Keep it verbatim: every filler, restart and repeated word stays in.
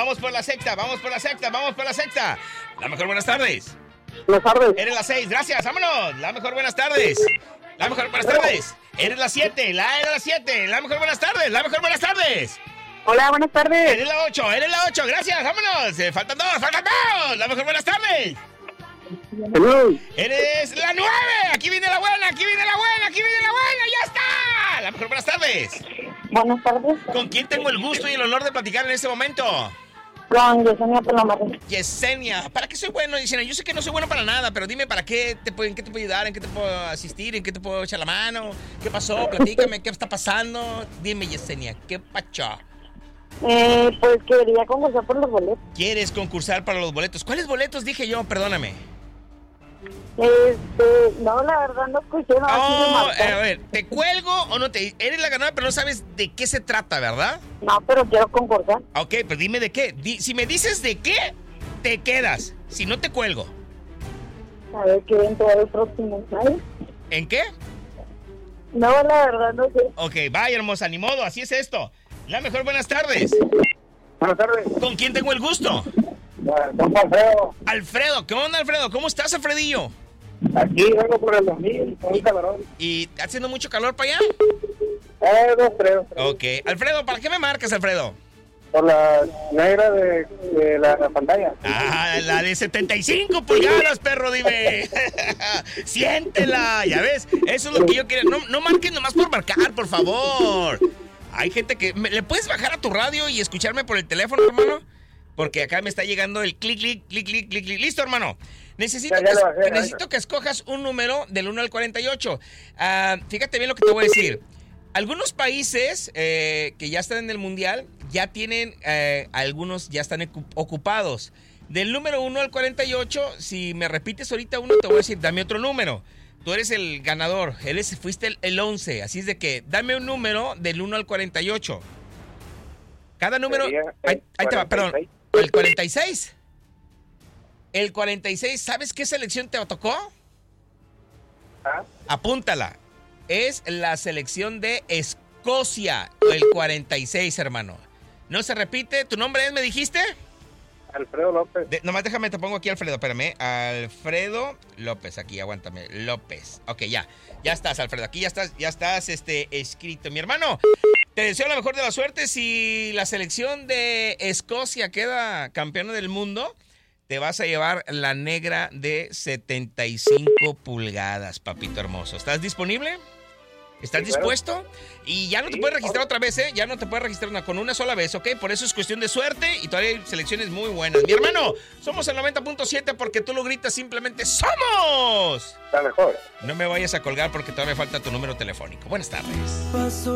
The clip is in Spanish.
vamos por la sexta, vamos por la sexta, vamos por la sexta. La mejor, buenas tardes. Buenas tardes. Eres la seis, gracias, vámonos. La mejor, buenas tardes. La mejor, buenas tardes. Eres la siete, la era la siete. La mejor, buenas tardes, la mejor, buenas tardes. Hola, buenas tardes. Eres la ocho, eres la ocho, gracias, vámonos. Eh, faltan dos, faltan dos. La mejor, buenas tardes. Hello. Eres la nueve. Aquí viene la buena, aquí viene la buena, aquí viene la buena, ya está. La mejor, buenas tardes. Buenas tardes. ¿Con quién tengo el gusto y el honor de platicar en este momento? Con Yesenia Palomares. Yesenia, ¿para qué soy bueno, Yesenia? Yo sé que no soy bueno para nada, pero dime, ¿para qué te puedo, en qué te puedo ayudar? ¿En qué te puedo asistir? ¿En qué te puedo echar la mano? ¿Qué pasó? Platícame, ¿qué está pasando? Dime, Yesenia, ¿qué pacho? Eh, pues quería conversar por los boletos. ¿Quieres concursar para los boletos? ¿Cuáles boletos dije yo? Perdóname. Este, no, la verdad no escuché. No, Oh, a ver, ¿te cuelgo o no te...? Eres la ganadora, pero no sabes de qué se trata, ¿verdad? no, pero quiero concursar. Ok, pero dime de qué. Di- si me dices de qué, te quedas. Si no, te cuelgo. A ver qué dentro del próximo año. ¿En qué? No, la verdad no sé. Ok, vaya, hermosa, ni modo, así es esto. La mejor, buenas tardes. Buenas tardes. ¿Con quién tengo el gusto? Don Alfredo. Alfredo, ¿qué onda, Alfredo? ¿Cómo estás, Alfredillo? Aquí vengo por el dos mil, con un calorón. ¿Y está haciendo mucho calor para allá? Eh, dos, tres. Ok. Alfredo, ¿para qué me marcas, Alfredo? Por la negra de, de la, la pantalla. Ah, la de setenta y cinco pulgadas, perro, dime. Siéntela, ya ves. Eso es lo que yo quería. No, no marques nomás por marcar, por favor. Hay gente que... ¿me- ¿Le puedes bajar a tu radio y escucharme por el teléfono, hermano? Porque acá me está llegando el clic, clic, clic, clic, clic, clic. Listo, hermano. Necesito, Ya, ya que, lo bajé, necesito que escojas un número del uno al cuarenta y ocho. Ah, fíjate bien lo que te voy a decir. Algunos países eh, que ya están en el mundial ya tienen, eh, algunos ya están ecu- ocupados. Del número uno al cuarenta y ocho, si me repites ahorita uno, te voy a decir, dame otro número. Tú eres el ganador, eres, fuiste el, el once, así es de que dame un número del uno al cuarenta y ocho. Cada número... Sería el Ahí, ahí te va, perdón. cuarenta y seis. ¿El cuarenta y seis? El cuarenta y seis, ¿sabes qué selección te tocó? ¿Ah? Apúntala. Es la selección de Escocia, el cuarenta y seis, hermano. No se repite. ¿Tu nombre es, me dijiste? Alfredo López. De- nomás déjame, te pongo aquí Alfredo, espérame. Alfredo López, aquí, aguántame. López. Ok, ya. Ya estás, Alfredo. Aquí ya estás, ya estás este, escrito. Mi hermano, te deseo la mejor de la suerte. Si la selección de Escocia queda campeona del mundo, te vas a llevar la negra de setenta y cinco pulgadas, papito hermoso. ¿Estás disponible? ¿Estás Sí, claro. dispuesto? Y ya no te Sí, puedes registrar claro. otra vez, ¿eh? Ya no te puedes registrar una, con una sola vez, ¿ok? Por eso es cuestión de suerte y todavía hay selecciones muy buenas. Mi hermano, somos el noventa punto siete porque tú lo gritas simplemente ¡somos! Está mejor. No me vayas a colgar porque todavía falta tu número telefónico. Buenas tardes.